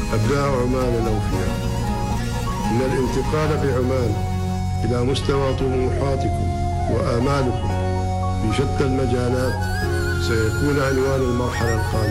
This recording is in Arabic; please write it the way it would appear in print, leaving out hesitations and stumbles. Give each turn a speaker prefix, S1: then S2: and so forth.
S1: أبناء عمان الأوفياء، إن الانتقال بعمان إلى مستوى طموحاتكم وآمالكم في شتى المجالات سيكون عنوان المرحلة القادمة.